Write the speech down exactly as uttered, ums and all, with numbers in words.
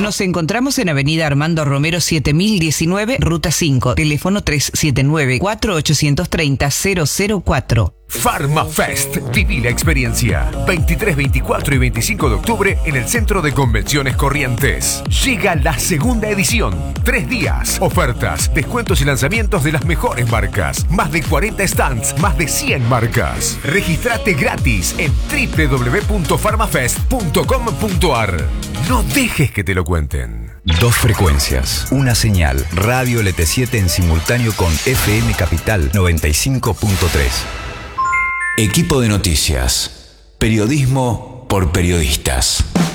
Nos encontramos en Avenida Armando Romero siete mil diecinueve, Ruta cinco, teléfono tres siete nueve, cuatro ocho tres cero, cero cero cuatro. Farmafest. Viví la experiencia. veintitrés, veinticuatro y veinticinco de octubre en el Centro de Convenciones Corrientes. Llega la segunda edición. Tres días. Ofertas, descuentos y lanzamientos de las mejores marcas. Más de cuarenta stands, más de cien marcas. Regístrate gratis en doble u doble u doble u punto farmafest punto com punto a r. No dejes que te lo cuenten. Dos frecuencias, una señal. Radio L T siete en simultáneo con F M Capital noventa y cinco punto tres. Equipo de noticias. Periodismo por periodistas.